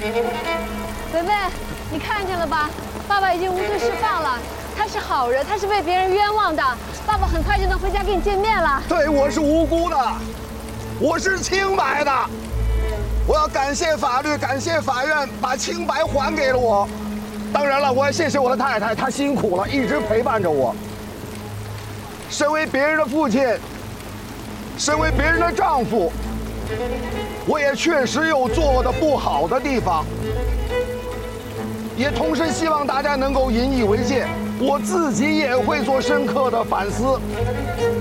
贝贝，你看见了吧？爸爸已经无罪释放了，他是好人，他是被别人冤枉的。爸爸很快就能回家跟你见面了。 对，我是无辜的，我是清白的。我要感谢法律，感谢法院，把清白还给了我。当然了，我要谢谢我的太太，她辛苦了，一直陪伴着我。身为别人的父亲，身为别人的丈夫，我也确实有做的不好的地方，也同时希望大家能够引以为戒。我自己也会做深刻的反思。